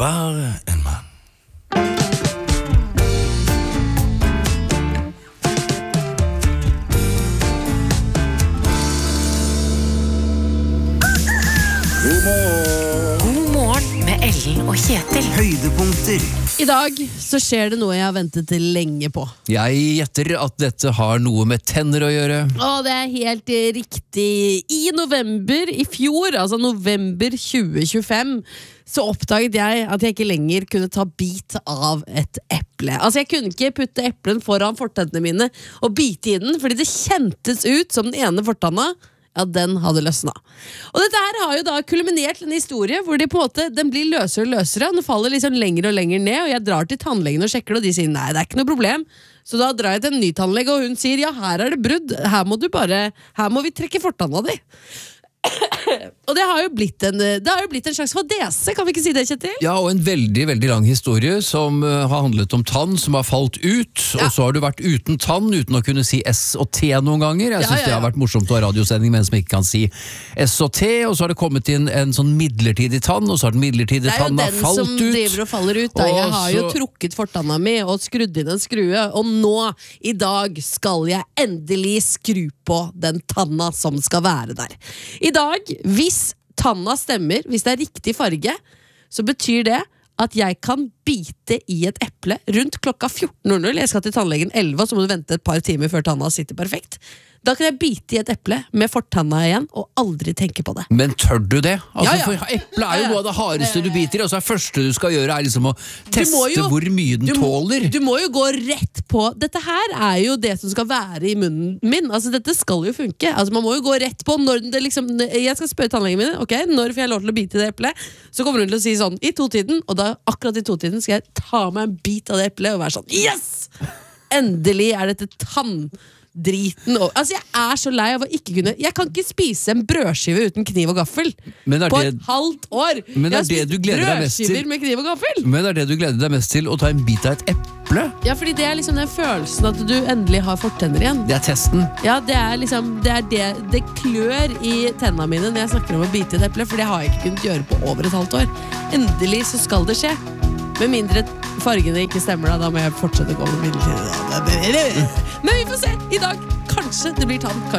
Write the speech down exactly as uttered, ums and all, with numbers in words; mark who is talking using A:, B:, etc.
A: bare en mann.
B: God morgen med Ellen og Kjetil.
A: Høydepunkter.
C: I dag så skjer det noe jeg har ventet til lenge på.
D: Jeg gjetter at dette har noe med tenner å gjøre.
C: Og det er helt riktig. I november i fjor, altså november tjue tjuefem, så oppdaget jeg at jeg ikke lenger kunne ta bit av et eple. Altså jeg kunne ikke putte eplen foran fortennene mine og bite i den, fordi det kjentes ut som den ene fortanna, ja, den hadde løsna. Og dette her har jo da kulminert en historie hvor de på en måte, den blir løsere og løsere, og den faller liksom lenger og lenger ned, og jeg drar til tannlegen og sjekker, og de sier nei, det er ikke noe problem. Så da drar jeg til en ny tannlege, og hun sier ja, her er det brudd, her må du bare, her må vi trekke fortanna di. Og det har jo blitt en Det har jo blitt en slags fadese, kan vi ikke si det, Kjetil?
D: Ja, og en veldig, veldig lang historie som uh, har handlet om tann som har falt ut, ja. Og så har du vært uten tann uten å kunne si S og T noen ganger. Jeg synes ja, ja, ja. Det har vært morsomt å ha radiosending med en som ikke kan si S og T, og så har det kommet inn en sånn midlertidig tann, og så har den midlertidige tanna falt ut.
C: Det er jo den som driver og faller ut da. Jeg har jo så... trukket fortanna mi og skrudd inn en skrue, og nå, i dag, skal jeg endelig skru på den tanna som skal være der. I dag, hvis tanna stemmer, hvis det er riktig farge, så betyr det at jeg kan bite i et eple rundt klokka fjorten. Jeg skal til tannlegen elleve, så må du vente et par timer før tanna sitter perfekt. Da kan jeg bite i et eple med fortanna igjen og aldri tenke på det.
D: Men tør du det? Altså,
C: ja, ja.
D: For eple er jo noe av det hardeste du biter i, og så er det første du skal gjøre er liksom å teste jo, hvor mye den
C: du,
D: tåler.
C: Du må jo gå rett på. Dette her er jo det som skal være i munnen min. Altså, dette skal jo funke. Altså, man må jo gå rett på når det liksom, jeg skal spørre tannlegen min, ok, når får jeg lov til å bite i det eple? Så kommer hun til å si sånn, i to-tiden, og da akkurat i to-tiden skal jeg ta meg en bit av det eple og være sånn, yes! Endelig er dette tann driten og, altså jeg er så lei av å ikke kunne jeg kan ikke spise en brødskive uten kniv og gaffel på
D: det,
C: et halvt år
D: men er det du gleder deg mest til
C: med kniv og gaffel
D: men er det du gleder deg mest til å ta en bit av et eple?
C: Ja, fordi det er liksom den følelsen at du endelig har fortenner igjen.
D: Det er testen.
C: Ja, det er liksom det, er det, det klør i tennene mine når jeg snakker om å bite i et eple, for det har jeg ikke kunnet gjøre på over et halvt år. Endelig så skal det skje, med mindre fargene ikke stemmer da, da må jeg fortsette å gå med midlertidig. Men vi får se, i dag kanskje det blir tann, kanskje